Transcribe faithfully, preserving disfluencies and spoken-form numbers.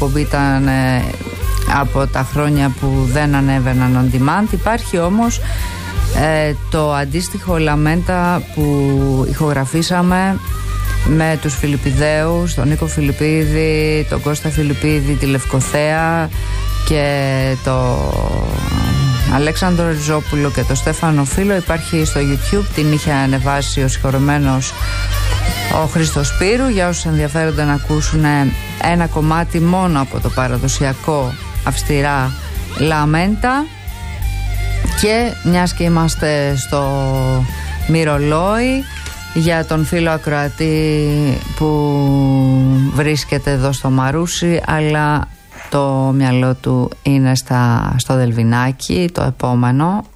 εκπομπή ήταν ε, από τα χρόνια που δεν ανέβαιναν on demand. Υπάρχει όμως ε, το αντίστοιχο Λαμέντα που ηχογραφήσαμε με τους Φιλιππιδαίους, τον Νίκο Φιλιππίδη, τον Κώστα Φιλιππίδη, τη Λευκοθέα και το Αλέξανδρο Ριζόπουλο και το Στέφανο Φίλο. Υπάρχει στο YouTube, την είχε ανεβάσει ο συγχωρεμένος ο Χρήστος Σπύρου, για όσους ενδιαφέρονται να ακούσουν ένα κομμάτι μόνο από το παραδοσιακό αυστηρά Λαμέντα. Και μιας και είμαστε στο Μυρολόι, για τον φίλο ακροατή που βρίσκεται εδώ στο Μαρούσι αλλά το μυαλό του είναι στα, στο Δελβινάκι, το επόμενο,